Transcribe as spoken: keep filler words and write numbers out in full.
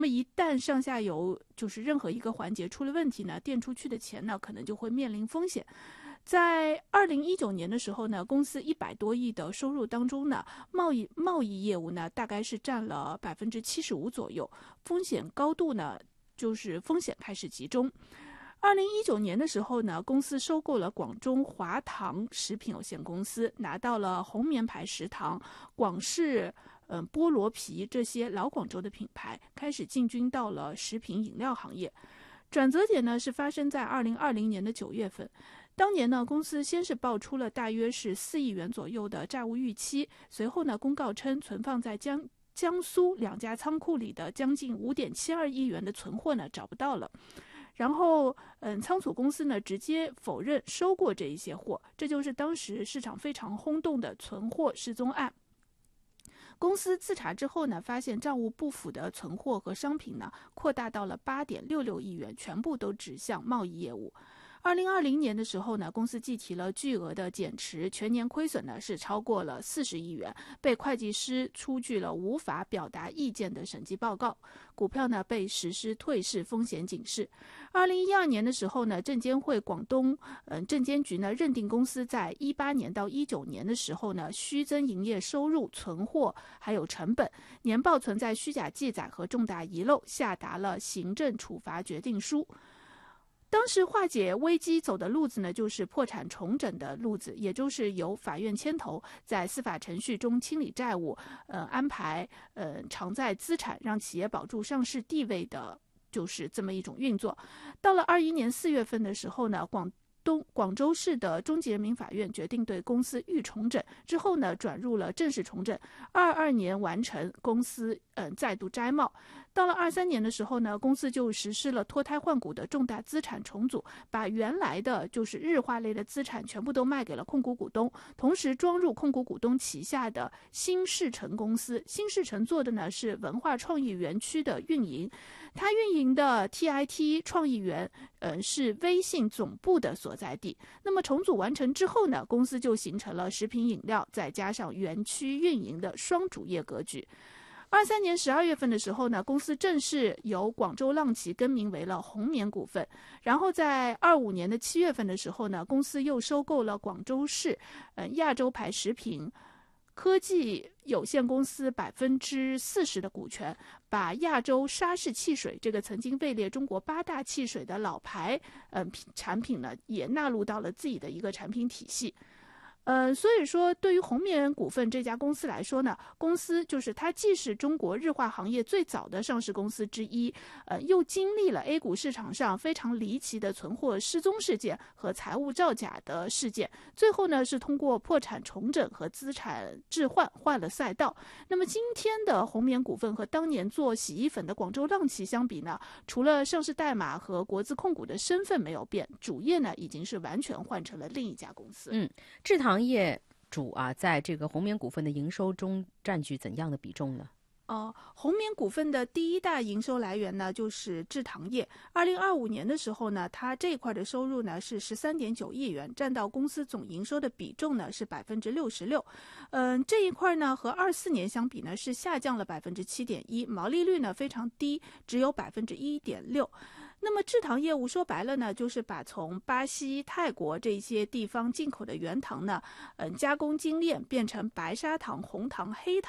那么一旦上下游就是任何一个环节出了问题呢，垫出去的钱呢可能就会面临风险。在二零一九年的时候呢，公司一百多亿的收入当中呢，贸易贸易业务呢大概是占了百分之七十五左右，风险高度呢就是风险开始集中。二零一九年的时候呢，公司收购了广州华堂食品有限公司，拿到了红棉牌食堂、广式嗯菠萝皮这些老广州的品牌，开始进军到了食品饮料行业。转折点呢是发生在二零二零年的九月份。当年呢，公司先是爆出了大约是四亿元左右的债务逾期，随后呢，公告称存放在江江苏两家仓库里的将近五点七二亿元的存货呢找不到了。然后，嗯，仓储公司呢直接否认收过这一些货，这就是当时市场非常轰动的存货失踪案。公司自查之后呢，发现账务不符的存货和商品呢扩大到了八点六六亿元，全部都指向贸易业务。二零二零年的时候呢，公司计提了巨额的减持，全年亏损呢是超过了四十亿元，被会计师出具了无法表达意见的审计报告，股票呢被实施退市风险警示。二零一二年的时候呢，证监会广东嗯证监局呢认定公司在一八年到一九年的时候呢，虚增营业收入、存货还有成本，年报存在虚假记载和重大遗漏，下达了行政处罚决定书。当时化解危机走的路子呢，就是破产重整的路子，也就是由法院牵头，在司法程序中清理债务，呃，安排呃偿债资产，让企业保住上市地位的，就是这么一种运作。到了二一年四月份的时候呢，广东广州市的中级人民法院决定对公司预重整，之后呢，转入了正式重整。二二年完成，公司嗯、呃、再度摘帽。到了二三年的时候呢，公司就实施了脱胎换骨的重大资产重组，把原来的就是日化类的资产全部都卖给了控股股东，同时装入控股股东旗下的新世城公司。新世城做的呢是文化创意园区的运营，它运营的 T I T 创意园，呃，是微信总部的所在地。那么重组完成之后呢，公司就形成了食品饮料再加上园区运营的双主业格局。二三年十二月份的时候呢，公司正式由广州浪奇更名为了红棉股份。然后在二五年的七月份的时候呢，公司又收购了广州市呃亚洲牌食品科技有限公司百分之四十的股权，把亚洲沙士汽水这个曾经位列中国八大汽水的老牌嗯、呃、产品呢，也纳入到了自己的一个产品体系。呃，所以说对于红棉股份这家公司来说呢，公司就是它既是中国日化行业最早的上市公司之一，呃，又经历了 A 股市场上非常离奇的存货失踪事件和财务造假的事件，最后呢是通过破产重整和资产置换换了赛道。那么今天的红棉股份和当年做洗衣粉的广州浪奇相比呢，除了上市代码和国资控股的身份没有变，主业呢已经是完全换成了另一家公司。 嗯，制糖行业主啊，在这个红棉股份的营收中占据怎样的比重呢？ 呃，红棉股份的第一大营收来源呢，就是制糖业。二零二五年的时候呢，它这一块的收入呢是十三点九亿元，占到公司总营收的比重呢是百分之六十六。嗯，这一块呢和二四年相比呢是下降了百分之七点一，毛利率呢非常低，只有百分之一点六。那么制糖业务说白了呢，就是把从巴西、泰国这些地方进口的原糖呢，嗯，加工精炼变成白砂糖、红糖、黑糖。